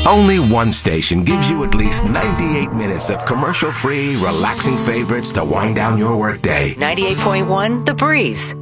Only one station gives you at least 98 minutes of commercial-free, relaxing favorites to wind down your workday. 98.1 The Breeze.